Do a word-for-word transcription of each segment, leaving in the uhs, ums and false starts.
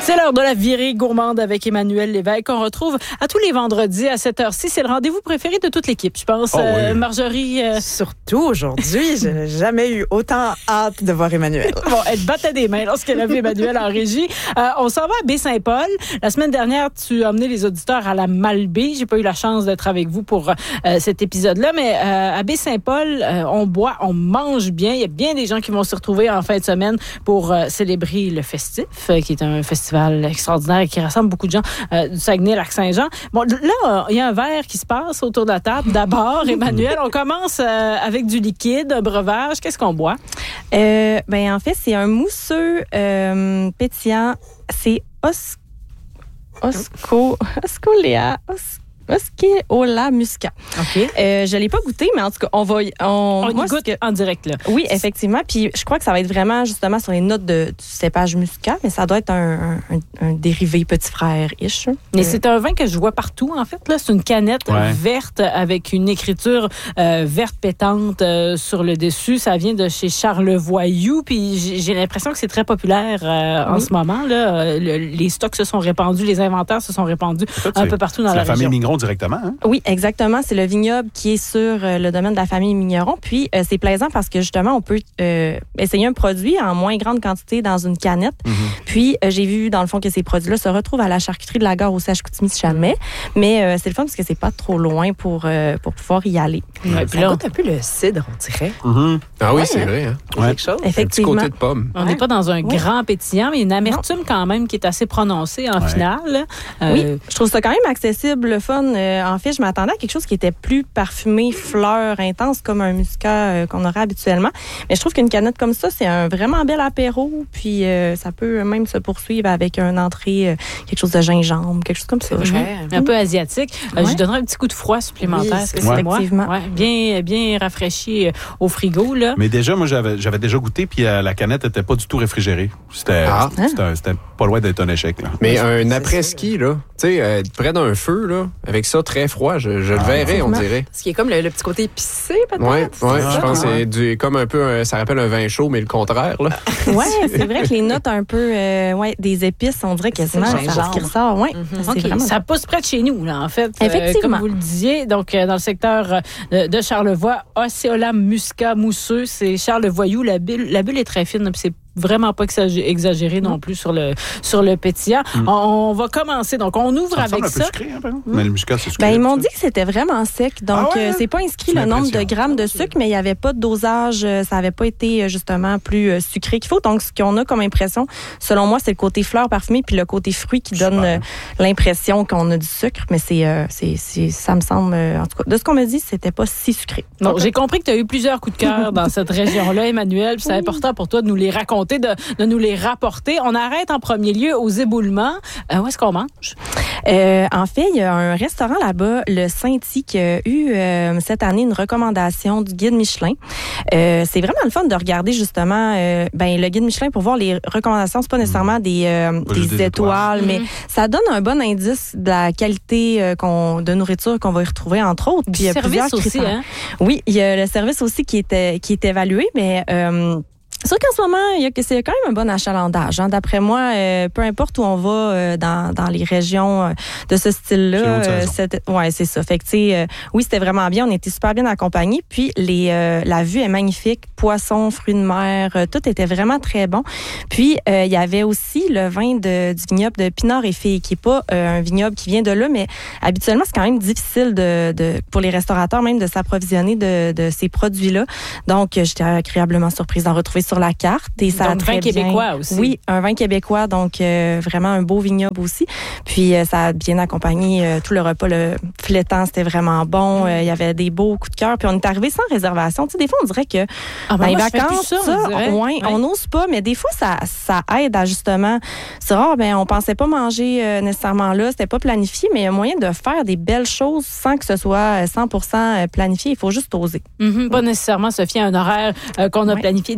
C'est l'heure de la virée gourmande avec Emmanuel Lévesque. On retrouve à tous les vendredis à cette heure-ci. C'est le rendez-vous préféré de toute l'équipe, je pense. Oh, euh, oui. Marjorie... Euh... Surtout aujourd'hui, je n'ai jamais eu autant hâte de voir Emmanuel. Bon, elle battait des mains lorsqu'elle a vu Emmanuel en régie. Euh, on s'en va à Baie-Saint-Paul. La semaine dernière, tu as amené les auditeurs à la Malbaie. J'ai pas eu la chance d'être avec vous pour euh, cet épisode-là, mais euh, à Baie-Saint-Paul, euh, on boit, on mange bien. Il y a bien des gens qui vont se retrouver en fin de semaine pour euh, célébrer le festif, euh, qui est un festival extraordinaire et qui rassemble beaucoup de gens euh, du Saguenay-Lac-Saint-Jean. Bon, là, il y a un verre qui se passe autour de la table. D'abord, Emmanuel, on commence euh, avec du liquide, un breuvage. Qu'est-ce qu'on boit? Euh, ben, en fait, c'est un mousseux euh, pétillant. C'est Os... Osco... Oscoléa... Os... Osceola Muscat. OK. Euh, je ne l'ai pas goûté, mais en tout cas, on va... On, on moi, y goûte que, en direct, là. Oui, effectivement. Puis je crois que ça va être vraiment, justement, sur les notes de, du cépage muscat, mais ça doit être un, un, un dérivé petit frère-ish. Mais euh. c'est un vin que je vois partout, en fait. Là, c'est une canette ouais. verte avec une écriture euh, verte pétante euh, sur le dessus. Ça vient de chez Charlevoix-You. Puis j'ai, j'ai l'impression que c'est très populaire euh, oui. en ce moment. Là. Le, les stocks se sont répandus, les inventaires se sont répandus fait, un peu partout dans la, la région. Famille Mignon directement. Hein? Oui, exactement. C'est le vignoble qui est sur euh, le domaine de la famille Migneron. Puis, euh, c'est plaisant parce que, justement, on peut euh, essayer un produit en moins grande quantité dans une canette. Mm-hmm. Puis, euh, j'ai vu, dans le fond, que ces produits-là se retrouvent à la charcuterie de la gare au Sèche-Coutimi-Chamais. Mm-hmm. Mais euh, c'est le fun parce que c'est pas trop loin pour, euh, pour pouvoir y aller. Ouais, puis là, on goûte un peu le cidre, on dirait. Mm-hmm. Ah oui, ouais, c'est hein? vrai. Hein? Ouais. Quelque chose. Effectivement. Un petit côté de pomme. On n'est ouais. pas dans un ouais. grand pétillant, mais une amertume non. quand même qui est assez prononcée en ouais. finale. Euh, oui, je trouve ça quand même accessible, le fun. Euh, en fait, je m'attendais à quelque chose qui était plus parfumé, fleur intense, comme un muscat euh, qu'on aurait habituellement. Mais je trouve qu'une canette comme ça, c'est un vraiment bel apéro. Puis euh, ça peut même se poursuivre avec une entrée, euh, quelque chose de gingembre, quelque chose comme ça. Mm-hmm. Un peu asiatique. Euh, ouais. Je donnerais un petit coup de froid supplémentaire. Oui, c'est ouais. effectivement. Ouais, bien, bien rafraîchi euh, au frigo. Là. Mais déjà, moi, j'avais, j'avais déjà goûté, puis euh, la canette n'était pas du tout réfrigérée. C'était, ah. c'était, c'était, c'était pas loin d'être un échec. Là. Mais un après-ski, là, tu sais, euh, près d'un feu, là, avec ça très froid, je, je ah, le verrais, on dirait. Ce qui est comme le, le petit côté épicé, peut-être. Oui, ouais, ah, je pense que c'est du, comme un peu, un, ça rappelle un vin chaud, mais le contraire. Là. Oui, c'est vrai que les notes un peu, euh, ouais, des épices, on dirait quasiment c'est ça qui ressort. Ouais, mm-hmm. okay. vraiment... Ça pousse près de chez nous, là, en fait. Effectivement. Euh, comme vous le disiez, donc euh, dans le secteur euh, de Charlevoix, Osceola Muscat mousseux, c'est Charlevoix-You. La bulle, la bulle est très fine, puis c'est vraiment pas exagéré non plus sur le sur le pétillant. Mm. On, on va commencer. Donc, on ouvre ça avec un ça. Peu sucré, hein, par exemple. Mais le muscat, c'est sucré. Ben, ils m'ont dit que c'était vraiment sec. Donc, ah ouais, euh, c'est pas inscrit le nombre de grammes de sucre, mais il n'y avait pas de dosage. Ça n'avait pas été, justement, plus euh, sucré qu'il faut. Donc, ce qu'on a comme impression, selon moi, c'est le côté fleur parfumée puis le côté fruit qui donne euh, l'impression qu'on a du sucre. Mais c'est, euh, c'est, c'est ça me semble, euh, en tout cas, de ce qu'on me dit, c'était pas si sucré. Donc, j'ai compris que tu as eu plusieurs coups de cœur dans cette région-là, Emmanuel. Puis c'est oui. important pour toi de nous les raconter, de, de nous les rapporter. On arrête en premier lieu aux éboulements. Euh, où est-ce qu'on mange? Euh, en fait, il y a un restaurant là-bas, le Saint-Y, qui a eu euh, cette année une recommandation du guide Michelin. Euh, c'est vraiment le fun de regarder justement euh, ben, le guide Michelin pour voir les recommandations. C'est pas nécessairement des, euh, des, des étoiles, étoiles, mais mmh. ça donne un bon indice de la qualité euh, qu'on, de nourriture qu'on va y retrouver, entre autres. Du service aussi, hein? Oui, il y a le service aussi qui est, qui est évalué, mais... Euh, C'est sûr qu'en ce moment, il y a, c'est quand même un bon achalandage. Hein. D'après moi, euh, peu importe où on va euh, dans, dans les régions euh, de ce style-là, euh, c'est, ouais, c'est ça. Fait que, tu sais, euh, oui, c'était vraiment bien. On était super bien accompagnés. Puis, les, euh, la vue est magnifique. Poissons, fruits de mer, euh, tout était vraiment très bon. Puis, euh, il y avait aussi le vin de, du vignoble de Pinard et Filles, qui est pas euh, un vignoble qui vient de là, mais habituellement, c'est quand même difficile de, de pour les restaurateurs même de s'approvisionner de, de ces produits-là. Donc, j'étais agréablement surprise d'en retrouver sur la carte. Et ça donc, a très vin bien... québécois aussi. Oui, un vin québécois, donc euh, vraiment un beau vignoble aussi. Puis euh, ça a bien accompagné euh, tout le repas. Le flétan, c'était vraiment bon. Il euh, y avait des beaux coups de cœur. Puis on est arrivé sans réservation. Tu sais, des fois, on dirait que ah, ben dans moi, les vacances, ça, ça, on, ouais, on n'ose pas, mais des fois, ça, ça aide à justement se dire, ah, ben, on pensait pas manger euh, nécessairement là, c'était pas planifié, mais il y a moyen de faire des belles choses sans que ce soit cent pour cent planifié. Il faut juste oser. Mm-hmm, pas nécessairement se fier à un horaire euh, qu'on a ouais. planifié des semaines à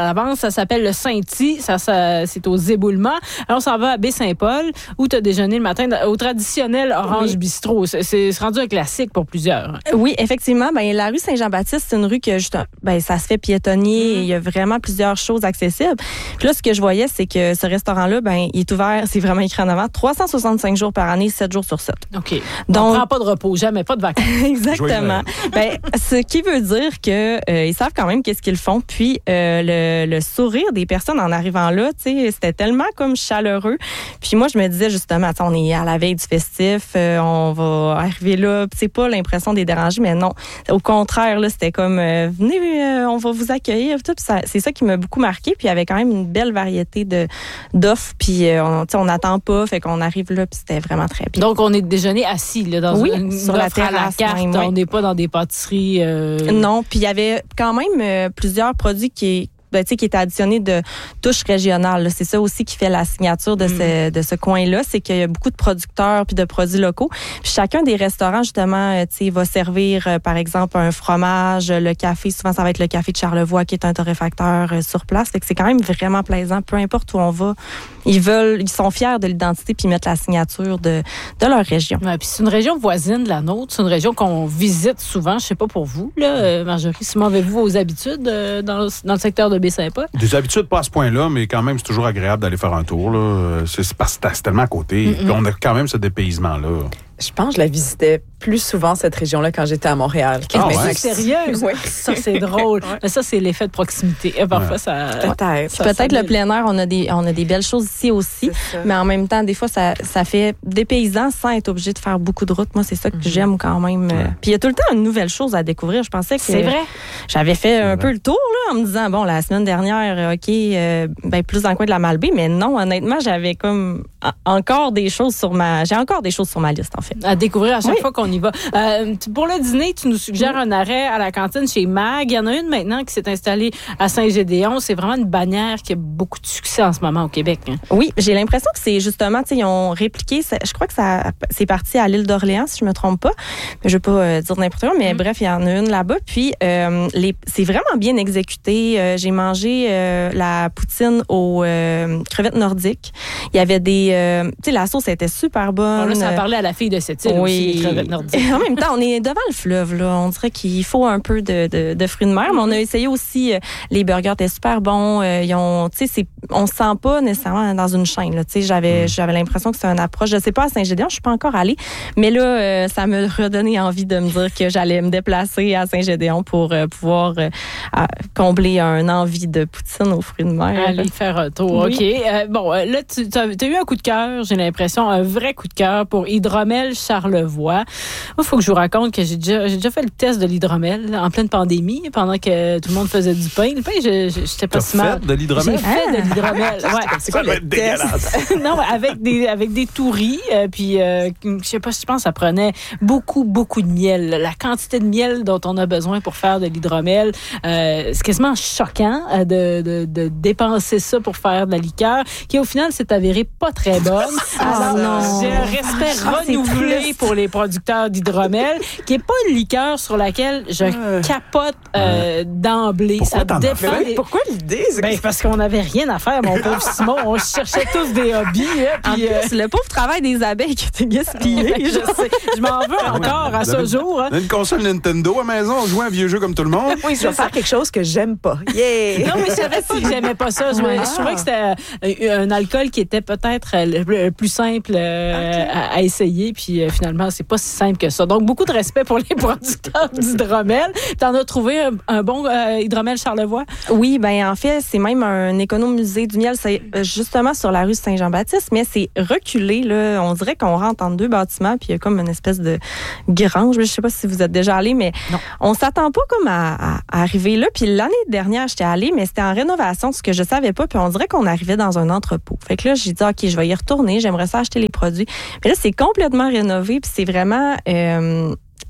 à l'avance. Ça s'appelle le Saint-Y. Ça, ça, c'est aux Éboulements. Alors, on s'en va à Baie-Saint-Paul, où tu as déjeuné le matin au traditionnel Orange oui. Bistrot. C'est, c'est rendu un classique pour plusieurs. Oui, effectivement. Ben, la rue Saint-Jean-Baptiste, c'est une rue que juste, ben, ça se fait piétonnier. Mm. Il y a vraiment plusieurs choses accessibles. Puis là, ce que je voyais, c'est que ce restaurant-là, ben, il est ouvert, c'est vraiment écrit en avant, trois cent soixante-cinq jours par année, sept jours sur sept. OK. Donc, on prend pas de repos, jamais, pas de vacances. Exactement. Ben, ce qui veut dire que euh, ils savent quand même qu'est-ce qu'ils font. Puis euh, le, le sourire des personnes en arrivant là, tu sais, c'était tellement comme chaleureux. Puis moi, je me disais justement, on est à la veille du festif, euh, on va arriver là. C'est pas l'impression de les déranger, mais non. Au contraire, là, c'était comme euh, venez, euh, on va vous accueillir. Tout. Puis ça, c'est ça qui m'a beaucoup marqué. Puis il y avait quand même une belle variété de d'offres. Puis euh, on, on n'attend pas, fait qu'on arrive là. Puis c'était vraiment très bien. Donc on est déjeuner assis là, dans oui, une, sur une la terrasse. À la carte, même, on oui. n'est pas dans des pâtisseries. Euh... Non, puis il y avait quand même euh, plusieurs produits qui ben, qui étaient additionnés de touches régionales. Là. C'est ça aussi qui fait la signature de, mm. ce, de ce coin-là, c'est qu'il y a beaucoup de producteurs puis de produits locaux. Puis chacun des restaurants, justement, tu sais, va servir, euh, par exemple, un fromage, le café. Souvent, ça va être le café de Charlevoix qui est un torréfacteur euh, sur place. Fait que c'est quand même vraiment plaisant. Peu importe où on va, ils veulent, ils sont fiers de l'identité puis mettent la signature de, de leur région. Ouais, puis c'est une région voisine de la nôtre. C'est une région qu'on visite souvent. Je sais pas pour vous, là, euh, Marjorie. Simon, avez-vous vos habitudes euh, dans, dans le secteur de Baie-Saint-Paul? Des habitudes pas à ce point-là, mais quand même, c'est toujours agréable d'aller faire un tour. Là. C'est, c'est parce que c'est tellement à côté. Mm-hmm. Puis on a quand même ce dépaysement-là. Je pense que je la visitais plus souvent, cette région-là, quand j'étais à Montréal. Ah, mais ouais. C'est sérieux? Oui. Ça, c'est drôle. Ouais. Mais ça, c'est l'effet de proximité. Et parfois, ouais. ça... Peut-être. Ça, peut-être ça le plein air, on a, des, on a des belles choses ici aussi. Mais en même temps, des fois, ça, ça fait des paysans sans être obligé de faire beaucoup de routes. Moi, c'est ça que mm-hmm. j'aime quand même. Ouais. Puis il y a tout le temps une nouvelle chose à découvrir. Je pensais que... C'est vrai. J'avais fait un peu le tour, là, en me disant, bon, la semaine dernière, OK, euh, ben, plus dans le coin de la Malbaie. Mais non, honnêtement, j'avais comme encore des choses sur ma... J'ai encore des choses sur ma liste, en fait. À découvrir à chaque oui. fois qu'on y va. Euh, pour le dîner, tu nous suggères un arrêt à la cantine chez Mag. Il y en a une maintenant qui s'est installée à Saint-Gédéon. C'est vraiment une bannière qui a beaucoup de succès en ce moment au Québec. Hein. Oui, j'ai l'impression que c'est justement, tu sais, ils ont répliqué, je crois que ça c'est parti à l'île d'Orléans, si je me trompe pas. Je ne vais pas euh, dire n'importe quoi, mais mm. bref, il y en a une là-bas. Puis, euh, les, c'est vraiment bien exécuté. Euh, j'ai mangé euh, la poutine aux euh, crevettes nordiques. Il y avait des... Euh, tu sais, la sauce était super bonne. Alors là, ça parlait à la fille de cette île oui. aussi, les crevettes nordiques. En même temps, on est devant le fleuve, là. On dirait qu'il faut un peu de, de, de fruits de mer. Mais on a essayé aussi, euh, les burgers étaient super bons. Euh, ils ont, tu sais, c'est, on se sent pas nécessairement dans une chaîne, là. Tu sais, j'avais, mm. j'avais l'impression que c'était une approche. Je sais pas à Saint-Gédéon, je suis pas encore allée. Mais là, euh, ça me redonnait envie de me dire que j'allais me déplacer à Saint-Gédéon pour euh, pouvoir euh, combler un envie de poutine aux fruits de mer. Aller faire un tour, oui. OK. Euh, bon, là, tu as eu un coup de cœur, j'ai l'impression, un vrai coup de cœur pour Hydromel Charlevoix. Il faut que je vous raconte que j'ai déjà, j'ai déjà fait le test de l'hydromel en pleine pandémie, pendant que tout le monde faisait du pain. Le pain, je, je, j'étais pas si mal. Fait de l'hydromel? J'ai fait de l'hydromel, ouais. C'est quoi le test? Non, avec des, avec des touris, euh, puis euh, je sais pas, je pense que ça prenait beaucoup, beaucoup de miel. La quantité de miel dont on a besoin pour faire de l'hydromel, euh, c'est quasiment choquant euh, de, de, de dépenser ça pour faire de la liqueur, qui au final s'est avérée pas très bonne. Alors, oh, non. J'ai un respect ah, renouvelé pour les producteurs d'hydromel, qui est pas une liqueur sur laquelle je euh, capote euh, d'emblée. Pourquoi ça dépend des... Pourquoi l'idée? C'est ben, parce qu'on n'avait rien à faire, mon pauvre Simon. On cherchait tous des hobbies. Hein, en puis, plus, euh... le pauvre travail des abeilles qui était gaspillé. je sais. Je m'en veux encore à ce jour. On a une console Nintendo à la maison, on joue à un vieux jeu comme tout le monde. Oui, je vais faire quelque chose que j'aime pas. Yeah! Non, mais je savais pas que j'aimais pas ça. Je, ah. je trouvais que c'était un alcool qui était peut-être le plus simple euh, okay. à, à essayer. Puis euh, finalement, c'est pas si simple que ça. Donc, beaucoup de respect pour les producteurs d'hydromel. T'en as trouvé un, un bon euh, Hydromel Charlevoix? Oui, ben en fait, c'est même un économusée du miel. C'est justement sur la rue Saint-Jean-Baptiste, mais c'est reculé. Là. On dirait qu'on rentre entre deux bâtiments, puis il y a comme une espèce de grange. Je sais pas si vous êtes déjà allé, mais non. On s'attend pas comme à, à, à arriver là. Puis l'année dernière, j'étais allée, mais c'était en rénovation, ce que je savais pas. Puis on dirait qu'on arrivait dans un entrepôt. Fait que là, j'ai dit, OK, je vais y retourner. J'aimerais ça acheter les produits. Mais là, c'est complètement rénové, puis c'est vraiment... Euh,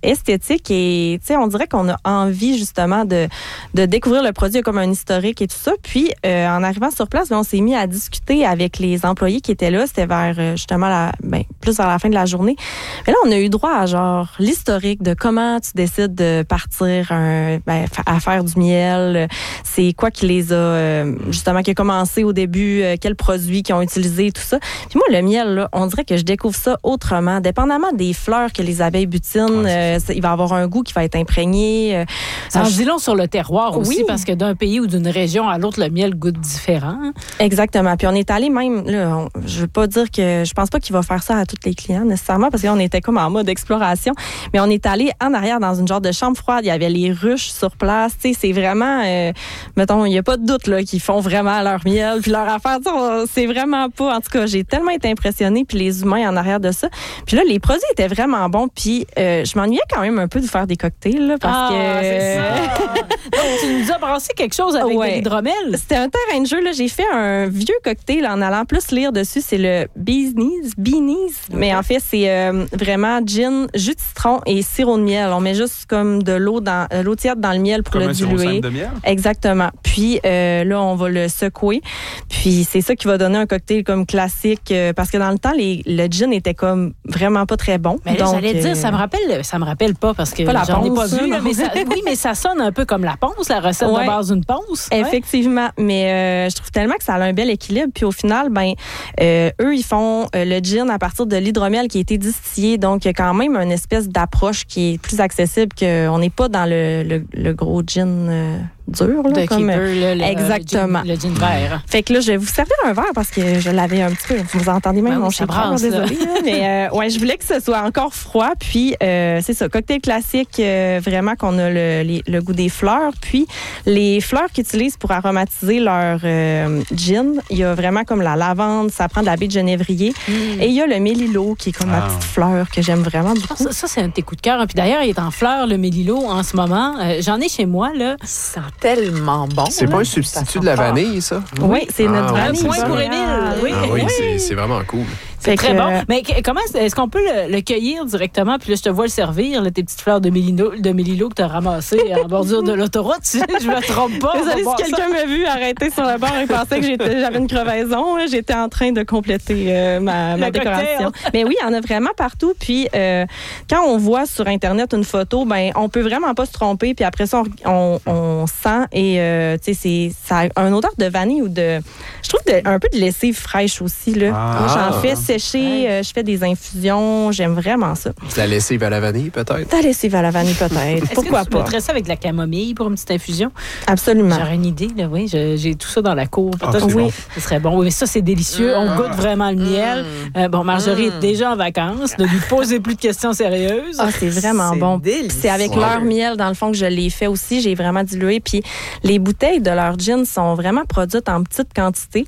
esthétique et tu sais, on dirait qu'on a envie justement de, de découvrir le produit comme un historique et tout ça. Puis, euh, en arrivant sur place, ben, on s'est mis à discuter avec les employés qui étaient là. C'était vers euh, justement la, ben, plus vers la fin de la journée. Mais là, on a eu droit à genre l'historique de comment tu décides de partir un, ben, à faire du miel. C'est quoi qui les a euh, justement qui a commencé au début, euh, quels produits qu'ils ont utilisés, tout ça. Puis moi, le miel, là, on dirait que je découvre ça autrement. Dépendamment des fleurs que les abeilles butinent, ouais, euh, il va avoir un goût qui va être imprégné. Euh, ça en dit long sur le terroir aussi, oui. parce que d'un pays ou d'une région à l'autre, le miel goûte différent. Exactement. Puis on est allé même, là, on, je veux pas dire que, je pense pas qu'il va faire ça à tous les clients nécessairement, parce qu'on était comme en mode exploration, mais on est allé en arrière dans une genre de chambre froide. Il y avait les ruches sur place. Tu sais, c'est vraiment, euh, mettons, il y a pas de doute là qu'ils font vraiment leur miel puis leur affaire. C'est vraiment pas. En tout cas, j'ai tellement été impressionnée puis les humains en arrière de ça. Puis là, les produits étaient vraiment bons. Puis euh, je m'ennuyais quand même un peu de faire des cocktails là, parce ah, que. C'est ça. Donc, tu nous as brassé quelque chose avec ouais. de l'hydromel. C'était un terrain de jeu là. J'ai fait un vieux cocktail en allant plus lire dessus. C'est le Bees Knees, Bee Knees. Okay. Mais en fait, c'est euh, vraiment gin, jus de citron et sirop de miel. On met juste comme de l'eau dans euh, l'eau tiède dans le miel pour comme le un diluer. sirop simple de miel? Exactement. Puis euh, là, on va le secouer. Puis c'est ça qui va donner un cocktail comme classique euh, parce que dans le temps, les, le gin était comme vraiment pas très bon. Mais là, donc, j'allais euh, dire, ça me rappelle, ça me rappelle pas parce que pas la j'en ai pas ponce, vu. Là, mais ça, oui, mais ça sonne un peu comme la ponce, la recette ouais. de base d'une ponce. Effectivement. Ouais. Mais euh, je trouve tellement que ça a un bel équilibre. Puis au final, ben euh, eux, ils font euh, le gin à partir de l'hydromel qui a été distillé. Donc, il y a quand même une espèce d'approche qui est plus accessible qu'on n'est pas dans le, le, le gros gin euh, dur. Là, de comme, keeper, là, le, exactement. Le gin, le gin vert. Fait que là, je vais vous servir un verre parce que je l'avais un petit peu. Vous entendez même ben mon oui, shaker, désolée. Là, mais euh, ouais, je voulais que ce soit encore froid. Puis, euh, c'est ça, cocktail classique, euh, vraiment qu'on a le, les, le goût des fleurs. Puis, les fleurs qu'ils utilisent pour aromatiser leur euh, gin, il y a vraiment comme la lavande, ça prend de la baie de genévrier. Mm. Et il y a le mélilo qui est comme ah. ma petite fleur que j'aime vraiment beaucoup. Ça, ça c'est un de tes coups de cœur. Puis d'ailleurs, il est en fleurs, le mélilo, en ce moment. Euh, j'en ai chez moi, là. Il sent tellement bon. C'est pas un substitut de la vanille, ça? Oui, c'est ah, notre vanille. Un point pour Émile. Oui, ah, oui, oui. C'est, c'est vraiment cool. C'est très que... bon. Mais comment est-ce qu'on peut le, le cueillir directement? Puis là, je te vois le servir, là, tes petites fleurs de mélilo, de mélilo que tu as ramassées en bordure de l'autoroute. Je me trompe pas. Désolée si quelqu'un m'a vu arrêter sur le bord et pensait que j'étais, j'avais une crevaison. J'étais en train de compléter euh, ma, ma décoration. Mais oui, il y en a vraiment partout. Puis euh, quand on voit sur Internet une photo, ben on peut vraiment pas se tromper. Puis après ça, on, on, on sent et euh, tu sais, c'est ça a un odeur de vanille ou de... Je trouve de, un peu de lessive fraîche aussi. Là. Ah. Moi, j'en fais sécher, euh, je fais des infusions. J'aime vraiment ça. De la lessive à la vanille, peut-être? De la lessive à la vanille, peut-être. Pourquoi que tu pas? mettrais ça avec de la camomille pour une petite infusion? Absolument. J'aurais une idée, là, oui. Je, j'ai tout ça dans la cour. Ah, Peut-être oui. Bon. Ce serait bon. Oui, mais ça, c'est délicieux. On goûte vraiment le miel. Mm. Euh, bon, Marjorie mm. est déjà en vacances. Ne lui posez plus de questions sérieuses. Ah, c'est vraiment c'est bon. Délicieux. C'est avec ouais. leur miel, dans le fond, que je l'ai fait aussi. J'ai vraiment dilué. Puis les bouteilles de leur gin sont vraiment produites en petite quantité.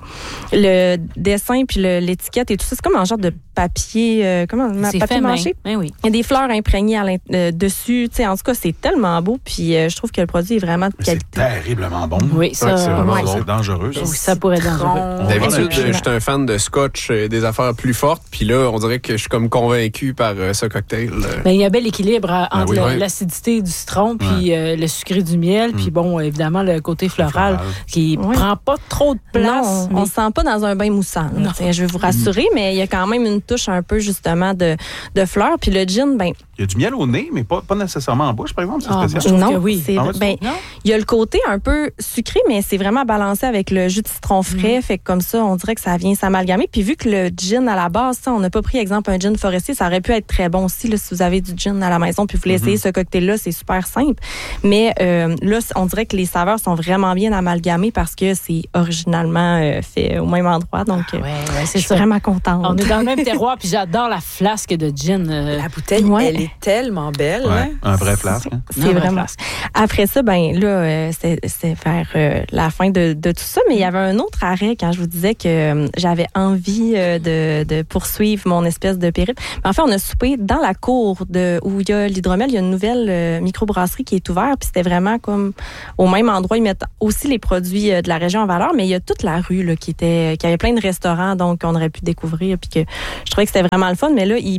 Le dessin puis le, l'étiquette et tout ça, c'est comme un genre de papier, euh, comment, c'est papier mâché. Ben oui. Il y a des fleurs imprégnées à euh, dessus. Tu sais, en tout cas, c'est tellement beau. Puis euh, je trouve que le produit est vraiment de Mais qualité. C'est terriblement bon. Oui, ça, ouais, c'est vraiment ouais. bon. C'est dangereux. Ça, oui, ça pourrait être dangereux. D'habitude, je suis un fan de scotch, euh, des affaires plus fortes. Puis là, on dirait que je suis comme convaincu par euh, ce cocktail. Euh. Ben, il y a un bel équilibre euh, entre oui, le, oui. l'acidité du citron puis ouais. euh, le sucré du miel. Mm. Puis bon, évidemment, le côté floral, floral. qui oui. prend pas trop de place. Non, mais... on ne se sent pas dans un bain moussant. Là, je vais vous rassurer, mm. mais il y a quand même une touche un peu justement de, de fleurs. Puis le gin, ben il y a du miel au nez, mais pas, pas nécessairement en bouche, par exemple. C'est ah, spécial. Non, que oui. c'est, ah, ben, il y a le côté un peu sucré, mais c'est vraiment balancé avec le jus de citron frais. Mm. Fait que comme ça, on dirait que ça vient s'amalgamer. Puis vu que le gin à la base, ça, on n'a pas pris, exemple, un gin forestier, ça aurait pu être très bon aussi là, si vous avez du gin à la maison puis vous voulez mm-hmm. essayer ce cocktail-là, c'est super simple. Mais euh, là, on dirait que les saveurs sont vraiment bien amalgamées parce que c'est originalement euh, fait au même endroit. Donc, ah, ouais, ouais, c'est je suis ça. vraiment contente. On est dans le même terroir, puis j'adore la flasque de gin. Euh... La bouteille, ouais. elle est tellement belle. Ouais, hein? un vrai flasque. Hein? C'est, c'est vraiment. Flasque. Après ça, ben là, euh, c'est, c'est vers euh, la fin de, de tout ça, mais il y avait un autre arrêt quand je vous disais que euh, j'avais envie euh, de, de poursuivre mon espèce de périple. Mais en fait, on a soupé dans la cour de où il y a l'hydromel, il y a une nouvelle euh, microbrasserie qui est ouverte, puis c'était vraiment comme au même endroit, ils mettent aussi les produits euh, de la région en valeur, mais il y a toute la rue là, qui était, qui avait plein de restaurants, donc on aurait pu découvrir, puis que je trouvais que c'était vraiment le fun, mais là, ils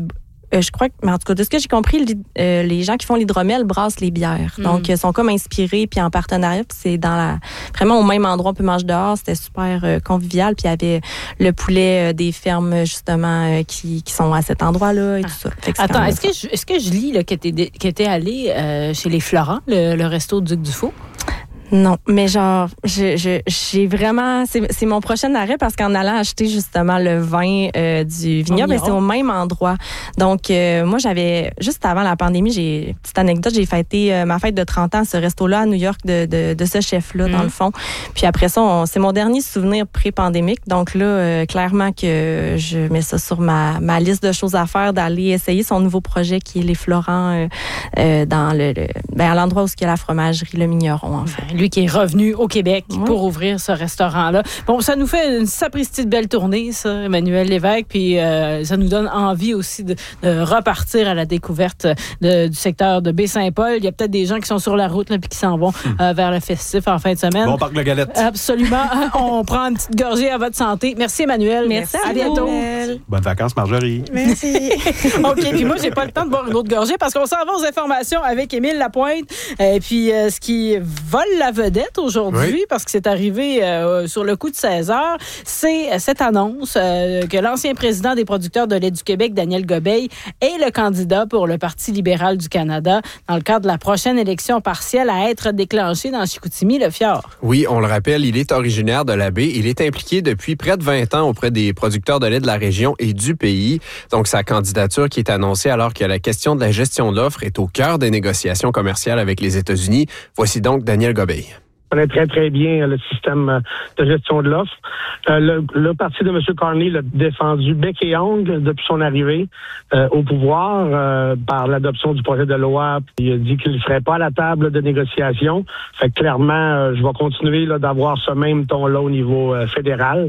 Euh, je crois que, mais en tout cas, de ce que j'ai compris, euh, les gens qui font l'hydromel brassent les bières. Mm. Donc, ils sont comme inspirés, puis en partenariat. Puis c'est dans la, vraiment au même endroit, on peut manger dehors. C'était super euh, convivial. Puis il y avait le poulet euh, des fermes, justement, euh, qui, qui sont à cet endroit-là et ah. tout ça. Attends, est-ce que, je, est-ce que je lis là, que tu étais allé euh, chez les Florents, le, le resto Duc Dufault? Non, mais genre, je, je, j'ai vraiment, c'est, c'est mon prochain arrêt parce qu'en allant acheter justement le vin euh, du vignoble, ben, c'est au même endroit. Donc, euh, moi, j'avais, juste avant la pandémie, j'ai, petite anecdote, j'ai fêté euh, ma fête de trente ans à ce resto-là à New York de, de, de ce chef-là, mmh. dans le fond. Puis après ça, on, c'est mon dernier souvenir pré-pandémique. Donc là, euh, clairement que je mets ça sur ma, ma liste de choses à faire, d'aller essayer son nouveau projet qui est les Florents euh, euh, dans le, le ben, à l'endroit où il y a la fromagerie Le Migneron, en fait. Lui qui est revenu au Québec oui. pour ouvrir ce restaurant-là. Bon, ça nous fait une sapristi de belle tournée, ça, Emmanuel Lévesque, puis euh, ça nous donne envie aussi de, de repartir à la découverte de, du secteur de Baie-Saint-Paul. Il y a peut-être des gens qui sont sur la route là, puis qui s'en vont hum. euh, vers le festif en fin de semaine. Bon, parc de la Galette. Absolument. On prend une petite gorgée à votre santé. Merci, Emmanuel. Merci, Merci à, à bientôt. Bonnes vacances, Marjorie. Merci. OK, puis moi, j'ai pas le temps de boire une autre gorgée parce qu'on s'en va aux informations avec Émile Lapointe. Et puis, euh, ce qui vole la vedette aujourd'hui, oui. parce que c'est arrivé euh, sur le coup de seize heures, c'est euh, cette annonce euh, que l'ancien président des producteurs de lait du Québec, Daniel Gobeil, est le candidat pour le Parti libéral du Canada dans le cadre de la prochaine élection partielle à être déclenchée dans Chicoutimi, le Fjord. Oui, on le rappelle, il est originaire de la baie. Il est impliqué depuis près de vingt ans auprès des producteurs de lait de la région et du pays. Donc, sa candidature qui est annoncée alors que la question de la gestion de l'offre est au cœur des négociations commerciales avec les États-Unis. Voici donc Daniel Gobeil. On connaît très, très bien le système de gestion de l'offre. Euh, le, le parti de M. Carney l'a défendu bec et ongle depuis son arrivée euh, au pouvoir euh, par l'adoption du projet de loi. Il a dit qu'il ne serait pas à la table de négociation. Fait que clairement, euh, je vais continuer là, d'avoir ce même ton-là au niveau euh, fédéral.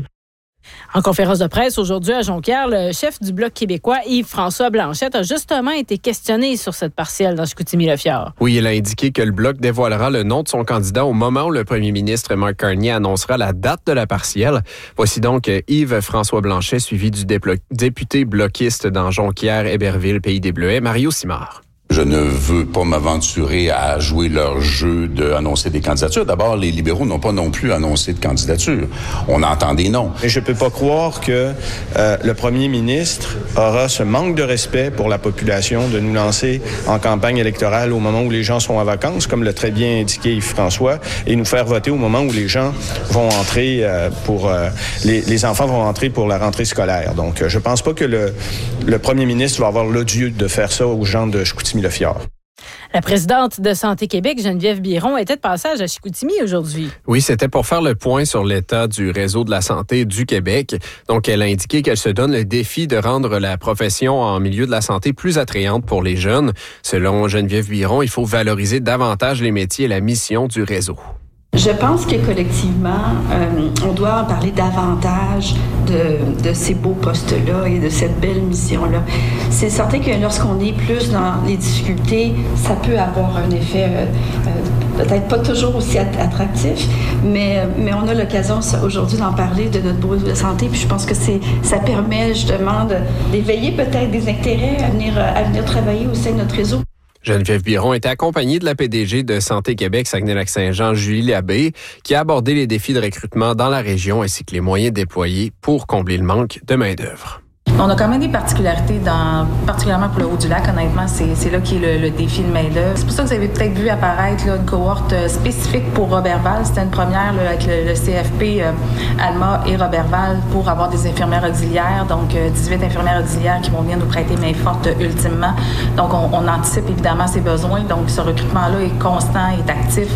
En conférence de presse aujourd'hui à Jonquière, le chef du Bloc québécois, Yves-François Blanchette, a justement été questionné sur cette partielle dans Chicoutimi-le-Fjord. Oui, il a indiqué que le Bloc dévoilera le nom de son candidat au moment où le premier ministre Mark Carney annoncera la date de la partielle. Voici donc Yves-François Blanchet, suivi du déplo- député bloquiste dans Jonquière, Héberville, Pays des Bleuets, Mario Simard. Je ne veux pas m'aventurer à jouer leur jeu d'annoncer des candidatures. D'abord, les libéraux n'ont pas non plus annoncé de candidature. On entend des noms. Et je ne peux pas croire que euh, le premier ministre aura ce manque de respect pour la population de nous lancer en campagne électorale au moment où les gens sont en vacances, comme l'a très bien indiqué Yves-François, et nous faire voter au moment où les gens vont entrer euh, pour... Euh, les, les enfants vont entrer pour la rentrée scolaire. Donc, euh, je ne pense pas que le, le premier ministre va avoir l'odieux de faire ça aux gens de Chicoutimi. Le Fjord. La présidente de Santé Québec, Geneviève Biron, était de passage à Chicoutimi aujourd'hui. Oui, c'était pour faire le point sur l'état du réseau de la santé du Québec. Donc, elle a indiqué qu'elle se donne le défi de rendre la profession en milieu de la santé plus attrayante pour les jeunes. Selon Geneviève Biron, il faut valoriser davantage les métiers et la mission du réseau. Je pense que collectivement, euh, on doit en parler davantage de, de ces beaux postes-là et de cette belle mission-là. C'est certain que lorsqu'on est plus dans les difficultés, ça peut avoir un effet euh, euh, peut-être pas toujours aussi attractif, mais, mais on a l'occasion aujourd'hui d'en parler de notre beau réseau de santé, puis je pense que c'est, ça permet justement de, d'éveiller peut-être des intérêts à venir, à venir travailler au sein de notre réseau. Geneviève Biron était accompagnée de la P D G de Santé Québec Saguenay-Lac-Saint-Jean, Julie Labbé, qui a abordé les défis de recrutement dans la région ainsi que les moyens déployés pour combler le manque de main-d'œuvre. On a quand même des particularités, dans, particulièrement pour le Haut-du-Lac, honnêtement, c'est, c'est là qui est le, le défi de main-d'œuvre. C'est pour ça que vous avez peut-être vu apparaître là, une cohorte spécifique pour Roberval. C'était une première là, avec le, le C F P, euh, Alma et Roberval pour avoir des infirmières auxiliaires, donc euh, dix-huit infirmières auxiliaires qui vont venir nous prêter main forte euh, ultimement. Donc, on, on anticipe évidemment ces besoins. Donc, ce recrutement-là est constant, est actif.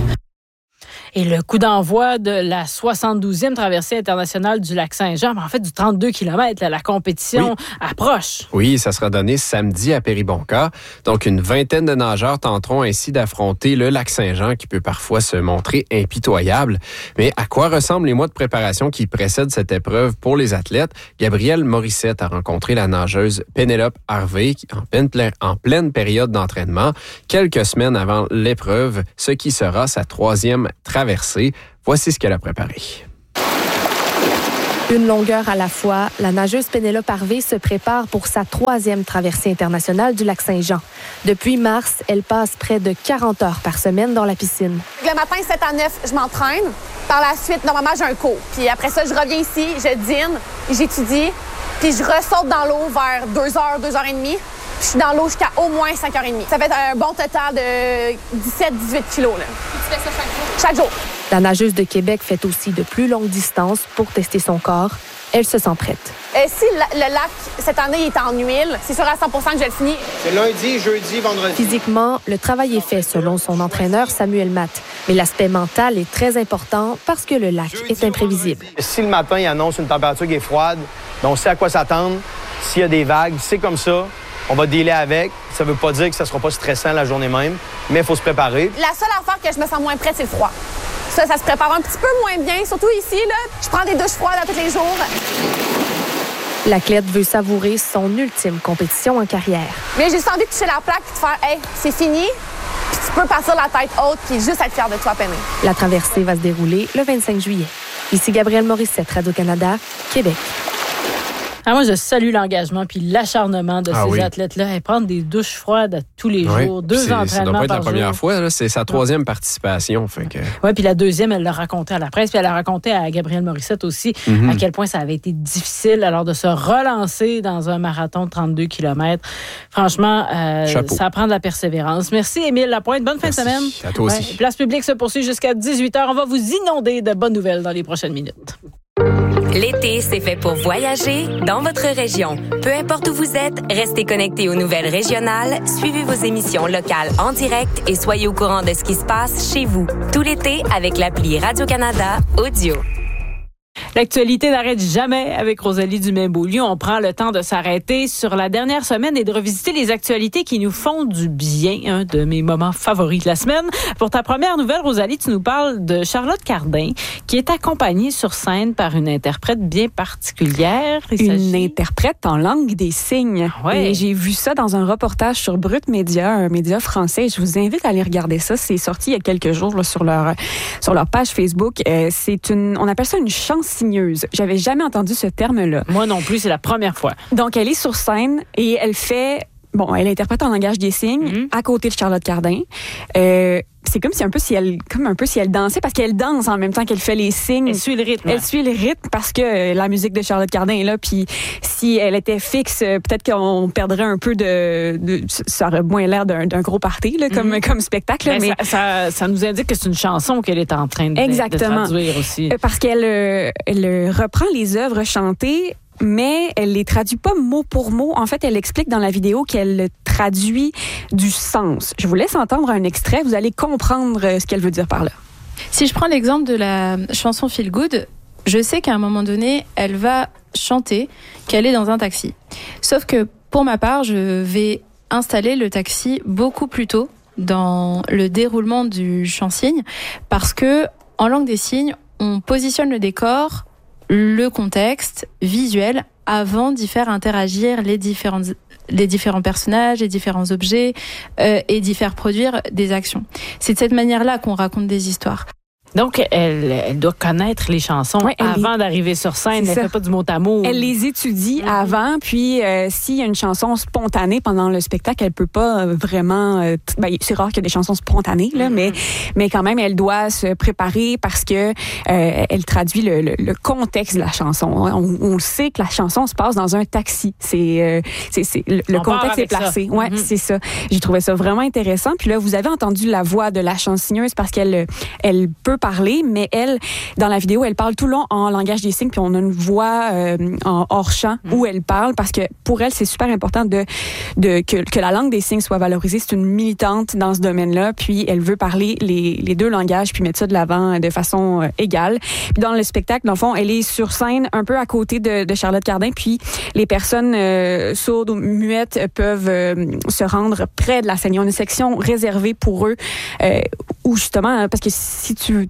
Et le coup d'envoi de la soixante-douzième traversée internationale du lac Saint-Jean, en fait du trente-deux kilomètres, la compétition oui. approche. Oui, ça sera donné samedi à Péribonka. Donc, une vingtaine de nageurs tenteront ainsi d'affronter le lac Saint-Jean qui peut parfois se montrer impitoyable. Mais à quoi ressemblent les mois de préparation qui précèdent cette épreuve pour les athlètes? Gabrielle Morissette a rencontré la nageuse Pénélope Harvey en pleine, en pleine période d'entraînement, quelques semaines avant l'épreuve, ce qui sera sa troisième traversée. Voici ce qu'elle a préparé. Une longueur à la fois, la nageuse Pénélope Harvey se prépare pour sa troisième traversée internationale du lac Saint-Jean. Depuis mars, elle passe près de quarante heures par semaine dans la piscine. Le matin, sept à neuf, je m'entraîne. Par la suite, normalement, j'ai un cours. Puis après ça, je reviens ici, je dîne, j'étudie, puis je ressaute dans l'eau vers deux heures, deux heures et demie. Puis je suis dans l'eau jusqu'à au moins cinq heures trente. Ça fait un bon total de dix-sept à dix-huit kilos. Là. Tu fais ça chaque jour? Chaque jour. La nageuse de Québec fait aussi de plus longues distances pour tester son corps. Elle se sent prête. Euh, si le, le lac, cette année, est en huile, c'est sûr à cent pour cent que je le finis. C'est lundi, jeudi, vendredi. Physiquement, le travail est fait selon son entraîneur Samuel Matt. Mais l'aspect mental est très important parce que le lac jeudi, est imprévisible. Si le matin, il annonce une température qui est froide, on sait à quoi s'attendre. S'il y a des vagues, c'est comme ça. On va dealer avec. Ça veut pas dire que ça sera pas stressant la journée même, mais il faut se préparer. La seule affaire que je me sens moins prête, c'est le froid. Ça, ça se prépare un petit peu moins bien, surtout ici, là. Je prends des douches froides à tous les jours. L'athlète veut savourer son ultime compétition en carrière. Mais j'ai juste envie de toucher la plaque et de faire « Hey, c'est fini ». Puis tu peux partir la tête haute puis juste être fier de toi, Penny. La traversée va se dérouler le vingt-cinq juillet. Ici Gabrielle Morissette, Radio-Canada, Québec. Ah, moi, je salue l'engagement puis l'acharnement de ah, ces oui. athlètes-là. Et prendre des douches froides à tous les oui. jours, deux c'est, entraînements ça doit pas être par la première jour. fois, là, c'est sa troisième participation. Fait que... Oui, puis la deuxième, elle l'a raconté à la presse, puis elle a raconté à Gabrielle Morissette aussi mm-hmm. à quel point ça avait été difficile alors de se relancer dans un marathon de trente-deux kilomètres. Franchement, euh, ça prend de la persévérance. Merci, Émile Lapointe. Bonne Merci. fin de semaine. À toi aussi. Ouais, Place publique se poursuit jusqu'à dix-huit heures. On va vous inonder de bonnes nouvelles dans les prochaines minutes. L'été, c'est fait pour voyager dans votre région. Peu importe où vous êtes, restez connectés aux nouvelles régionales, suivez vos émissions locales en direct et soyez au courant de ce qui se passe chez vous. Tout l'été avec l'appli Radio-Canada Audio. L'actualité n'arrête jamais avec Rosalie Dumais-Beaulieu. On prend le temps de s'arrêter sur la dernière semaine et de revisiter les actualités qui nous font du bien, un de mes moments favoris de la semaine. Pour ta première nouvelle, Rosalie, tu nous parles de Charlotte Cardin, qui est accompagnée sur scène par une interprète bien particulière. Il une s'agit... interprète en langue des signes. Ouais. Et j'ai vu ça dans un reportage sur Brut Média, un média français. Je vous invite à aller regarder ça. C'est sorti il y a quelques jours là, sur leur sur leur page Facebook. Euh, c'est une, on appelle ça une chansigneuse. J'avais jamais entendu ce terme-là. Moi non plus, c'est la première fois. Donc, elle est sur scène et elle fait... Bon, elle interprète en langage des signes mm-hmm. à côté de Charlotte Cardin. Euh, c'est comme si un peu si elle comme un peu si elle dansait parce qu'elle danse en même temps qu'elle fait les signes. Elle suit le rythme. Elle suit le rythme parce que la musique de Charlotte Cardin est là. Puis si elle était fixe, peut-être qu'on perdrait un peu de, de ça aurait moins l'air d'un, d'un gros party là, comme mm-hmm. comme spectacle. Mais, mais ça, ça, ça nous indique que c'est une chanson qu'elle est en train de, Exactement. de traduire aussi. Parce qu'elle elle reprend les œuvres chantées. Mais elle les traduit pas mot pour mot. En fait, elle explique dans la vidéo qu'elle traduit du sens. Je vous laisse entendre un extrait. Vous allez comprendre ce qu'elle veut dire par là. Si je prends l'exemple de la chanson Feel Good, je sais qu'à un moment donné, elle va chanter qu'elle est dans un taxi. Sauf que pour ma part, je vais installer le taxi beaucoup plus tôt dans le déroulement du chant-signe parce que en langue des signes, on positionne le décor, le contexte visuel avant d'y faire interagir les différents, les différents personnages, les différents objets euh, et d'y faire produire des actions. C'est de cette manière-là qu'on raconte des histoires. Donc, elle, elle doit connaître les chansons ouais, avant les... d'arriver sur scène. C'est elle ne fait pas du mot à mot. Elle les étudie mmh. avant, puis euh, s'il y a une chanson spontanée pendant le spectacle, elle peut pas vraiment... Euh, t- ben, c'est rare qu'il y a des chansons spontanées, là, mmh. mais, mais quand même, elle doit se préparer parce que euh, elle traduit le, le, le contexte de la chanson. On, on sait que la chanson se passe dans un taxi. C'est, euh, c'est, c'est le, le contexte est placé. Ça. Ouais, mmh. c'est ça. J'ai trouvé ça vraiment intéressant. Puis là, vous avez entendu la voix de la chansigneuse parce qu'elle elle peut parler, mais elle, dans la vidéo, elle parle tout le long en langage des signes, puis on a une voix euh, en hors-champ mmh. où elle parle, parce que pour elle, c'est super important de, de que, que la langue des signes soit valorisée. C'est une militante dans ce domaine-là, puis elle veut parler les, les deux langages, puis mettre ça de l'avant de façon euh, égale. Puis dans le spectacle, dans le fond, elle est sur scène, un peu à côté de, de Charlotte Cardin, puis les personnes euh, sourdes ou muettes peuvent euh, se rendre près de la scène. Il y a une section réservée pour eux, euh, où justement, parce que si tu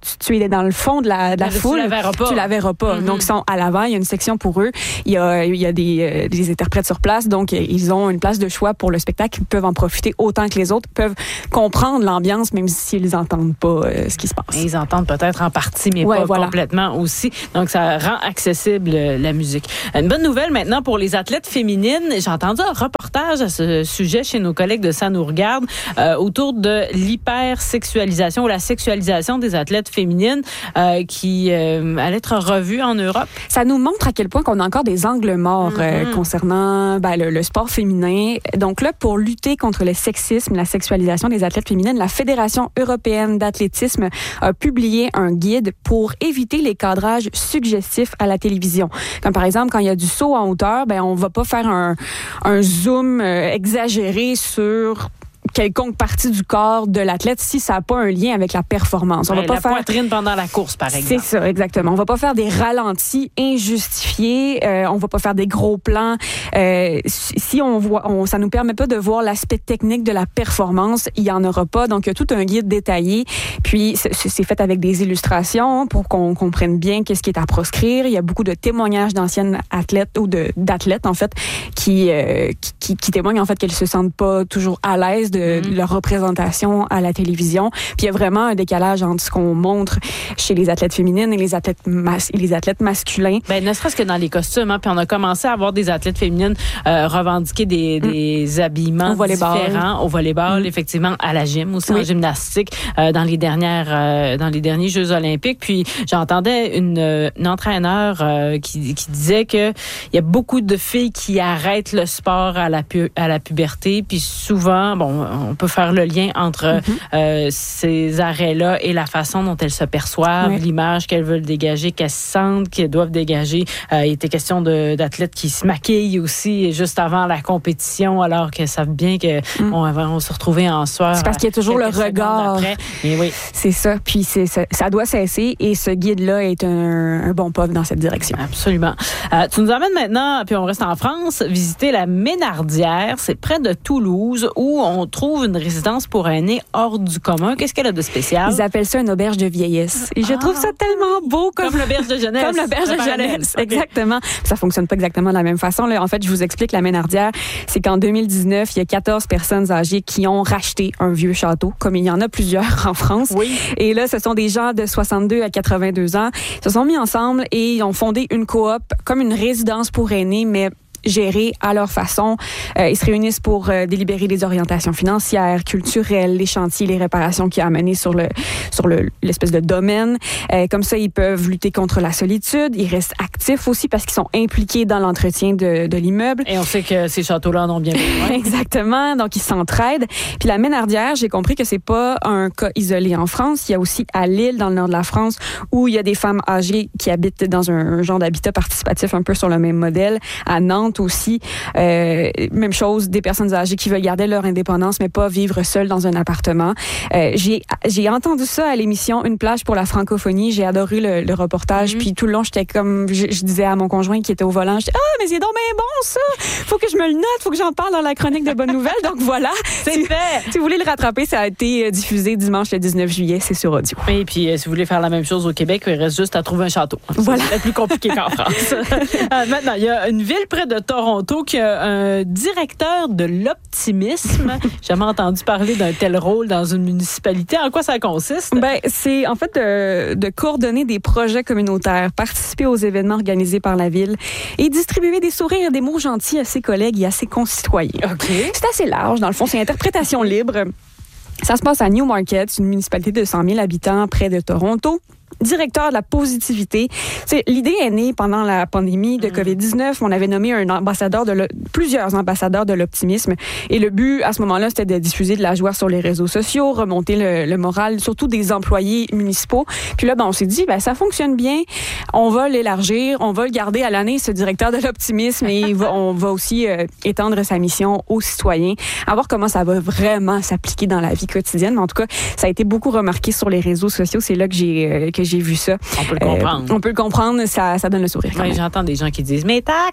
tu es dans le fond de la, de la Mais foule, tu la verras pas. tu la verras pas. Mm-hmm. Donc, ils sont à l'avant, il y a une section pour eux. Il y a, il y a des, euh, des interprètes sur place, donc ils ont une place de choix pour le spectacle. Ils peuvent en profiter autant que les autres, peuvent comprendre l'ambiance, même s'ils n'entendent pas euh, ce qui se passe. Et ils entendent peut-être en partie, mais ouais, pas voilà. complètement aussi. Donc, ça rend accessible euh, la musique. Une bonne nouvelle maintenant pour les athlètes féminines. J'ai entendu un reportage à ce sujet chez nos collègues de Ça nous regarde euh, autour de l'hypersexualisation ou la sexualisation des athlètes féminines euh, qui euh, allait être revue en Europe. Ça nous montre à quel point qu'on a encore des angles morts mm-hmm. euh, concernant ben, le, le sport féminin. Donc là, pour lutter contre le sexisme, la sexualisation des athlètes féminines, la Fédération européenne d'athlétisme a publié un guide pour éviter les cadrages suggestifs à la télévision. Comme par exemple, quand il y a du saut en hauteur, ben on va pas faire un, un zoom euh, exagéré sur quelconque partie du corps de l'athlète si ça n'a pas un lien avec la performance. On ouais, va pas la faire poitrine pendant la course, par exemple. C'est ça, exactement. On va pas faire des ralentis injustifiés. Euh, on va pas faire des gros plans. Euh, si on voit, on, ça nous permet pas de voir l'aspect technique de la performance. Il y en aura pas. Donc, il y a tout un guide détaillé. Puis, c'est, c'est fait avec des illustrations pour qu'on comprenne bien qu'est-ce qui est à proscrire. Il y a beaucoup de témoignages d'anciennes athlètes ou de d'athlètes en fait qui euh, qui, qui, qui témoignent en fait qu'elles se sentent pas toujours à l'aise de de leur représentation à la télévision. Puis il y a vraiment un décalage entre ce qu'on montre chez les athlètes féminines et les athlètes, mas- et les athlètes masculins. Ben, ne serait-ce que dans les costumes. Hein, puis on a commencé à avoir des athlètes féminines euh, revendiquer des, mm. des habillements au différents au volleyball, mm. effectivement, à la gym, aussi oui. en gymnastique, euh, dans les dernières, euh, dans les derniers Jeux olympiques. Puis j'entendais une, une entraîneur euh, qui, qui disait que il y a beaucoup de filles qui arrêtent le sport à la, pu- à la puberté. Puis souvent, bon, on peut faire le lien entre mm-hmm. euh, ces arrêts-là et la façon dont elles se perçoivent, oui. l'image qu'elles veulent dégager, qu'elles sentent qu'elles doivent dégager. Euh, il était question de, d'athlètes qui se maquillent aussi juste avant la compétition, alors qu'elles savent bien que mm. on va se retrouver en sueur. C'est parce qu'il y a toujours le regard. Mais oui. C'est ça. Puis c'est, ça, ça doit cesser et ce guide-là est un, un bon pas dans cette direction. Absolument. Euh, tu nous emmènes maintenant, puis on reste en France, visiter la Ménardière. C'est près de Toulouse où on trouve une résidence pour aînés hors du commun. Qu'est-ce qu'elle a de spécial? Ils appellent ça une auberge de vieillesse. Et je ah, trouve ça tellement beau. Comme, comme l'auberge de jeunesse. Comme l'auberge de jeunesse, okay. Exactement. Ça fonctionne pas exactement de la même façon. Là, en fait, je vous explique la Ménardière. C'est qu'en deux mille dix-neuf, il y a quatorze personnes âgées qui ont racheté un vieux château, comme il y en a plusieurs en France. Oui. Et là, ce sont des gens de soixante-deux à quatre-vingt-deux ans. Ils se sont mis ensemble et ils ont fondé une coop, comme une résidence pour aînés, mais gérés à leur façon. Euh, ils se réunissent pour euh, délibérer les orientations financières, culturelles, les chantiers, les réparations qu'il y a à mener sur le sur le l'espèce de domaine. Euh, comme ça, ils peuvent lutter contre la solitude. Ils restent actifs aussi parce qu'ils sont impliqués dans l'entretien de, de l'immeuble. Et on sait que ces châteaux-là en ont bien besoin. Exactement. Donc, ils s'entraident. Puis la Ménardière, j'ai compris que c'est pas un cas isolé en France. Il y a aussi à Lille, dans le nord de la France, où il y a des femmes âgées qui habitent dans un, un genre d'habitat participatif un peu sur le même modèle. À Nantes aussi, euh, même chose, des personnes âgées qui veulent garder leur indépendance mais pas vivre seules dans un appartement. Euh, j'ai j'ai entendu ça à l'émission Une plage pour la francophonie. J'ai adoré le, le reportage. Mm-hmm. Puis tout le long, j'étais comme, je, je disais à mon conjoint qui était au volant, je disais, ah mais c'est donc bien bon ça. Faut que je me le note, faut que j'en parle dans la chronique de Bonnes Nouvelles. Donc voilà, c'est si, fait. Si vous voulez le rattraper, ça a été diffusé dimanche le dix-neuf juillet. C'est sur audio. Et puis euh, si vous voulez faire la même chose au Québec, il reste juste à trouver un château. Voilà, c'est plus compliqué qu'en France. euh, maintenant, il y a une ville près de Toronto qui a un directeur de l'optimisme. J'ai jamais entendu parler d'un tel rôle dans une municipalité. En quoi ça consiste? Ben, c'est en fait de, de coordonner des projets communautaires, participer aux événements organisés par la ville et distribuer des sourires et des mots gentils à ses collègues et à ses concitoyens. Okay. C'est assez large. Dans le fond, c'est interprétation libre. Ça se passe à Newmarket, une municipalité de cent mille habitants près de Toronto. Directeur de la positivité. C'est, l'idée est née pendant la pandémie de covid dix-neuf. On avait nommé un ambassadeur de le, plusieurs ambassadeurs de l'optimisme. Et le but, à ce moment-là, c'était de diffuser de la joie sur les réseaux sociaux, remonter le, le moral, surtout des employés municipaux. Puis là, ben, on s'est dit, ben, ça fonctionne bien. On va l'élargir. On va le garder à l'année, ce directeur de l'optimisme. Et va, on va aussi euh, étendre sa mission aux citoyens, à voir comment ça va vraiment s'appliquer dans la vie quotidienne. Mais en tout cas, ça a été beaucoup remarqué sur les réseaux sociaux. C'est là que j'ai, euh, que que j'ai vu ça. On peut le comprendre. Euh, on peut le comprendre, ça, ça donne le sourire. Ouais, j'entends des gens qui disent « Mes taxes! »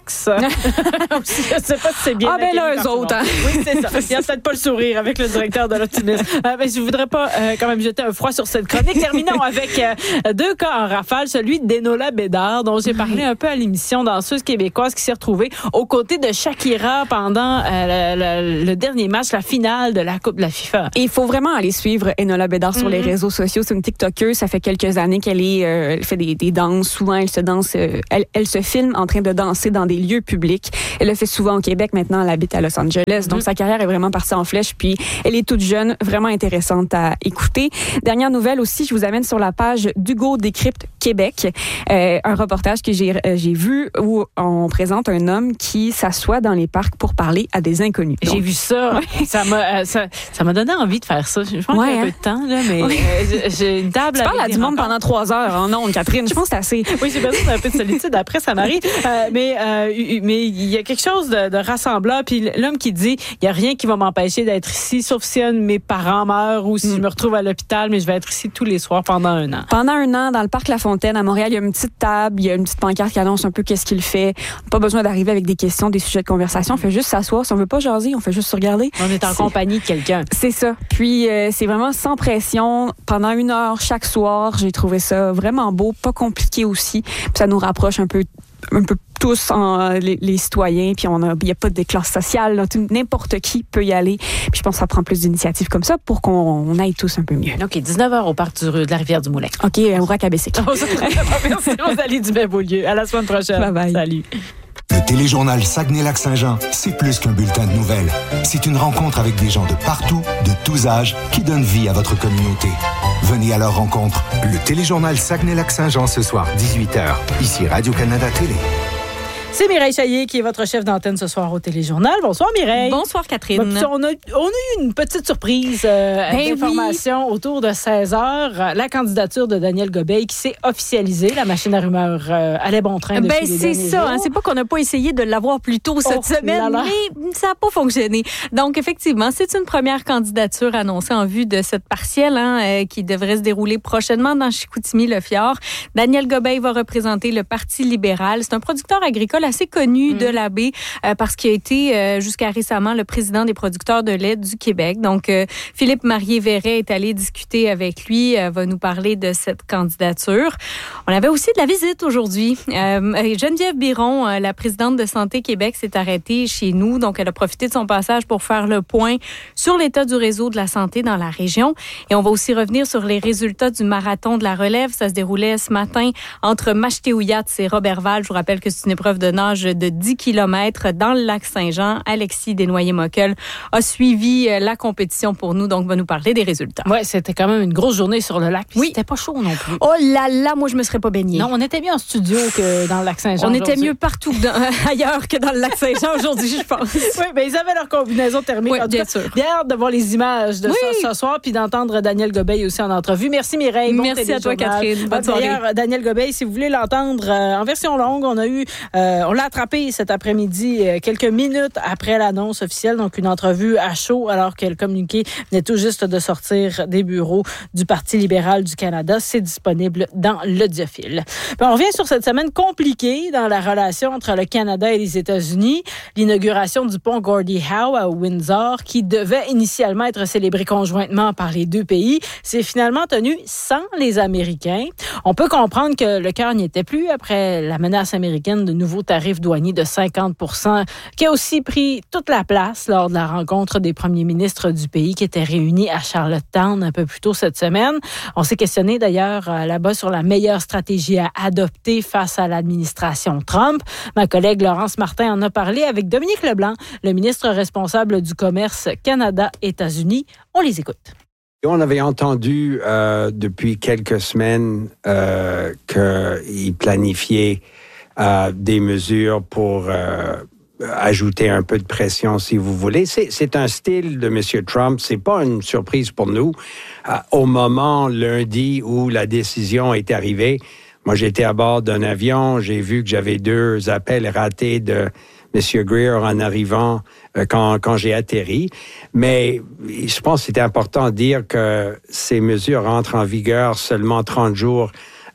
Je sais pas si c'est bien. Ah ben là, eux autres. Hein. Oui, c'est ça. Il n'y a peut-être pas le sourire avec le directeur de l'optimisme. Euh, mais je voudrais pas euh, quand même jeter un froid sur cette chronique. Terminons avec euh, deux cas en rafale. Celui d'Enola Bédard, dont j'ai parlé un peu à l'émission, danseuse québécoise qui s'est retrouvée aux côtés de Shakira pendant euh, le, le, le dernier match, la finale de la Coupe de la FIFA. Et il faut vraiment aller suivre Enola Bédard sur mm-hmm. les réseaux sociaux. C'est une TikTokeuse. Ça fait quelques années qu'elle est, euh, elle fait des, des danses. Souvent, elle se danse, euh, elle, elle se filme en train de danser dans des lieux publics. Elle le fait souvent au Québec. Maintenant, elle habite à Los Angeles. Mm-hmm. Donc, sa carrière est vraiment partie en flèche. Puis, elle est toute jeune, vraiment intéressante à écouter. Dernière nouvelle aussi, je vous amène sur la page d'Hugo Décrypte Québec. Euh, un reportage que j'ai, euh, j'ai vu où on présente un homme qui s'assoit dans les parcs pour parler à des inconnus. Donc, j'ai vu ça. Ouais. Ça m'a, euh, ça, ça m'a donné envie de faire ça. Je pense ouais, qu'il y a un hein? peu de temps, là, mais ouais. euh, j'ai une table. Tu parles à du monde pendant trois heures en ondes, Catherine. Je pense que c'est assez. Oui, j'ai besoin d'un peu de solitude. Après, ça m'arrive. Euh, mais, euh, mais il y a quelque chose de, de rassemblant. Puis l'homme qui dit, il n'y a rien qui va m'empêcher d'être ici, sauf si un de mes parents meurt ou si mm. je me retrouve à l'hôpital, mais je vais être ici tous les soirs pendant un an. Pendant un an, dans le parc La Fontaine, à Montréal, il y a une petite table, il y a une petite pancarte qui annonce un peu qu'est-ce qu'il fait. Pas besoin d'arriver avec des questions, des sujets de conversation. On fait juste s'asseoir. Si on veut pas jaser, on fait juste se regarder. On est en c'est... compagnie de quelqu'un. C'est ça. Puis, euh, c'est vraiment sans pression. Pendant une heure chaque soir, j'ai trouvé ça vraiment beau, pas compliqué aussi. Puis ça nous rapproche un peu un peu tous en, les, les citoyens, puis on a, il n'y a pas de classe sociale, là, tout, n'importe qui peut y aller. Puis je pense que ça prend plus d'initiatives comme ça pour qu'on on aille tous un peu mieux. OK, dix-neuf heures au parc du, de la Rivière-du-Moulin. OK, au Rac-à-Bessic. Merci, Rosalie Dubé-Beaulieu. À la semaine prochaine. Bye bye. Salut. Le téléjournal Saguenay-Lac-Saint-Jean, c'est plus qu'un bulletin de nouvelles. C'est une rencontre avec des gens de partout, de tous âges, qui donnent vie à votre communauté. Venez à leur rencontre. Le téléjournal Saguenay-Lac-Saint-Jean ce soir, dix-huit heures. Ici Radio-Canada Télé. C'est Mireille Chaillet qui est votre chef d'antenne ce soir au Téléjournal. Bonsoir Mireille. Bonsoir Catherine. Bon, on, a, on a eu une petite surprise euh, ben d'information oui. autour de seize heures. La candidature de Daniel Gobeil qui s'est officialisée. La machine à rumeurs euh, allait bon train depuis ben, les c'est ça. Hein, c'est pas qu'on n'a pas essayé de l'avoir plus tôt cette oh, semaine, là là. mais ça n'a pas fonctionné. Donc effectivement, c'est une première candidature annoncée en vue de cette partielle hein, euh, qui devrait se dérouler prochainement dans Chicoutimi-le-Fjord. Daniel Gobeil va représenter le Parti libéral. C'est un producteur agricole assez connu mmh. de la baie euh, parce qu'il a été euh, jusqu'à récemment le président des producteurs de lait du Québec. Donc, euh, Philippe Marié-Verret est allé discuter avec lui, euh, va nous parler de cette candidature. On avait aussi de la visite aujourd'hui. Euh, Geneviève Biron, euh, la présidente de Santé Québec, s'est arrêtée chez nous. Donc, elle a profité de son passage pour faire le point sur l'état du réseau de la santé dans la région. Et on va aussi revenir sur les résultats du marathon de la relève. Ça se déroulait ce matin entre Machetéouillat et Roberval. Je vous rappelle que c'est une épreuve de nage de dix kilomètres dans le lac Saint-Jean. Alexis Desnoyers-Mockel a suivi la compétition pour nous, donc va nous parler des résultats. Oui, c'était quand même une grosse journée sur le lac. Puis oui. C'était pas chaud non plus. Oh là là, moi je me serais pas baignée. Non, on était mieux en studio que dans le lac Saint-Jean. On était mieux partout dans, ailleurs que dans le lac Saint-Jean aujourd'hui, je pense. Oui, mais ils avaient leur combinaison thermique. Oui, en tout bien cas, sûr. Bien hâte de voir les images de oui. ça ce soir, puis d'entendre Daniel Gobeil aussi en entrevue. Merci Mireille. Bon Merci à toi Catherine. Bonne soirée. D'ailleurs, Daniel Gobeil, si vous voulez l'entendre euh, en version longue, on a eu, euh, on l'a attrapé cet après-midi, euh, quelques minutes après l'annonce officielle, donc une entrevue à chaud, alors que le communiqué venait tout juste de sortir des bureaux du Parti libéral du Canada. C'est disponible dans l'Audiophile. Puis on revient sur cette semaine compliquée dans la relation entre le Canada et les États-Unis. L'inauguration du pont Gordie Howe à Windsor, qui devait initialement être célébré conjointement par les deux pays, s'est finalement tenu sans les Américains. On peut comprendre que le cœur n'y était plus après la menace américaine de nouveaux tarifs douaniers de cinquante pour cent, qui a aussi pris toute la place lors de la rencontre des premiers ministres du pays qui étaient réunis à Charlottetown un peu plus tôt cette semaine. On s'est questionné d'ailleurs là-bas sur la meilleure stratégie à adopter face à l'administration Trump. Ma collègue Laurence Martin en a parlé avec Dominique Leblanc, le ministre responsable du commerce Canada-États-Unis. On les écoute. On avait entendu euh, depuis quelques semaines euh, qu'il planifiait euh, des mesures pour euh, ajouter un peu de pression, si vous voulez. C'est, c'est un style de M. Trump. C'est pas une surprise pour nous. Euh, au moment lundi où la décision est arrivée, moi j'étais à bord d'un avion. J'ai vu que j'avais deux appels ratés de M. Greer en arrivant euh, quand, quand j'ai atterri. Mais je pense que c'est important de dire que ces mesures rentrent en vigueur seulement trente jours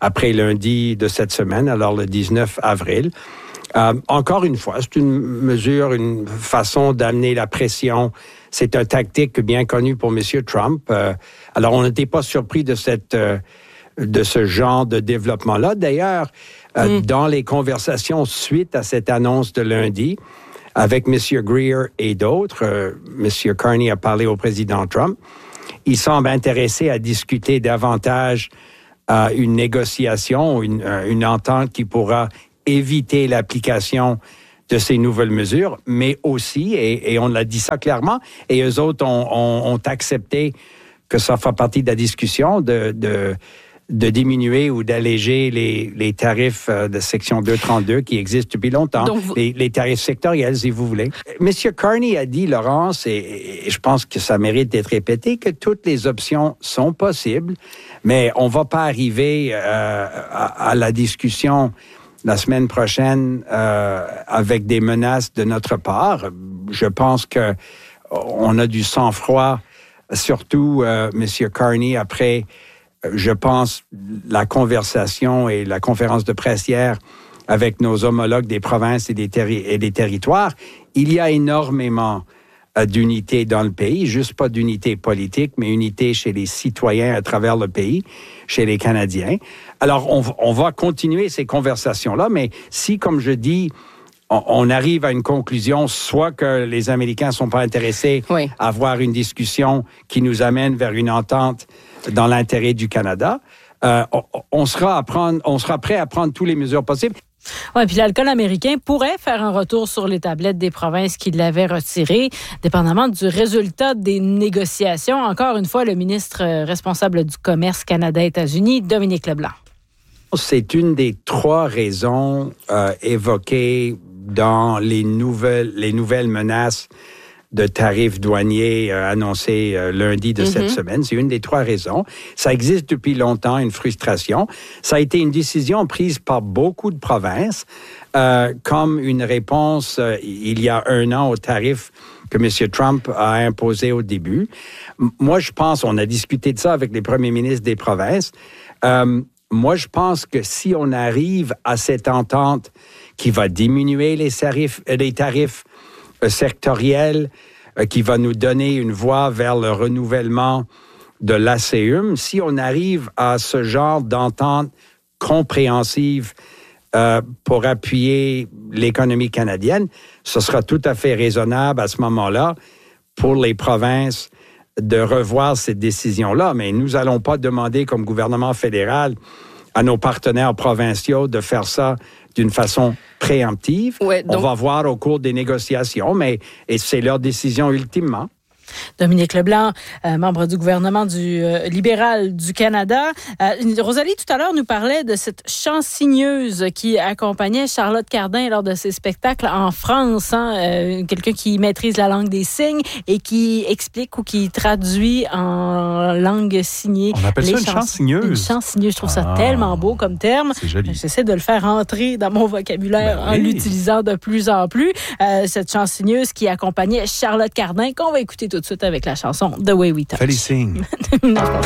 après lundi de cette semaine, alors le dix-neuf avril. Euh, encore une fois, c'est une mesure, une façon d'amener la pression. C'est une tactique bien connue pour M. Trump. Euh, alors, on n'était pas surpris de cette, euh, de ce genre de développement-là. D'ailleurs, euh, mm. dans les conversations suite à cette annonce de lundi, avec M. Greer et d'autres, euh, M. Carney a parlé au président Trump. Il semble intéressé à discuter davantage euh, une négociation, une, une entente qui pourra éviter l'application de ces nouvelles mesures, mais aussi, et, et on l'a dit ça clairement, et eux autres ont, ont, ont accepté que ça fait partie de la discussion de, de, de diminuer ou d'alléger les, les tarifs de section deux trente-deux qui existent depuis longtemps, vous... les, les tarifs sectoriels, si vous voulez. Monsieur Carney a dit, Laurence, et, et je pense que ça mérite d'être répété, que toutes les options sont possibles, mais on ne va pas arriver euh, à, à la discussion la semaine prochaine euh, avec des menaces de notre part. Je pense que on a du sang-froid, surtout euh, M. Carney, après, je pense, la conversation et la conférence de presse hier avec nos homologues des provinces et des, terri- et des territoires. Il y a énormément euh, d'unité dans le pays, juste pas d'unité politique, mais unité chez les citoyens à travers le pays, chez les Canadiens. Alors, on, on va continuer ces conversations-là, mais si, comme je dis, on, on arrive à une conclusion, soit que les Américains ne sont pas intéressés oui. à avoir une discussion qui nous amène vers une entente dans l'intérêt du Canada, euh, on, on, sera à prendre, on sera prêt à prendre toutes les mesures possibles. Oui, puis l'alcool américain pourrait faire un retour sur les tablettes des provinces qui l'avaient retiré, dépendamment du résultat des négociations. Encore une fois, le ministre responsable du commerce Canada-États-Unis, Dominique Leblanc. C'est une des trois raisons euh, évoquées dans les nouvelles, les nouvelles menaces de tarifs douaniers euh, annoncés euh, lundi de mm-hmm. cette semaine. C'est une des trois raisons. Ça existe depuis longtemps, une frustration. Ça a été une décision prise par beaucoup de provinces euh, comme une réponse euh, il y a un an aux tarifs que M. Trump a imposés au début. M- moi, je pense, on a discuté de ça avec les premiers ministres des provinces, euh, moi, je pense que si on arrive à cette entente qui va diminuer les tarifs, les tarifs euh, sectoriels, euh, qui va nous donner une voie vers le renouvellement de l'A C U M, si on arrive à ce genre d'entente compréhensive euh, pour appuyer l'économie canadienne, ce sera tout à fait raisonnable à ce moment-là pour les provinces de revoir cette décision-là. Mais nous n'allons pas demander comme gouvernement fédéral à nos partenaires provinciaux de faire ça d'une façon préemptive. Ouais, donc... On va voir au cours des négociations, mais et c'est leur décision ultimement. Dominique Leblanc, euh, membre du gouvernement du euh, libéral du Canada. Euh, Rosalie, tout à l'heure, nous parlait de cette chansigneuse qui accompagnait Charlotte Cardin lors de ses spectacles en France. Hein, euh, quelqu'un qui maîtrise la langue des signes et qui explique ou qui traduit en langue signée. On appelle les ça une chans- chansigneuse? Une chansigneuse. Je trouve ça ah, tellement beau comme terme. C'est joli. J'essaie de le faire entrer dans mon vocabulaire ben oui. en l'utilisant de plus en plus. Euh, cette chansigneuse qui accompagnait Charlotte Cardin, qu'on va écouter tout de suite avec la chanson The Way We Touch. Fais les signes. Non,